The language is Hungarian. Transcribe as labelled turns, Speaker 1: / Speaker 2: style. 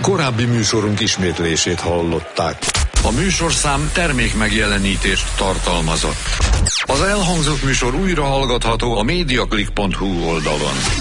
Speaker 1: Korábbi műsorunk ismétlését hallották.
Speaker 2: A műsorszám termékmegjelenítést tartalmazott. Az elhangzott műsor újra hallgatható a mediaclick.hu oldalon.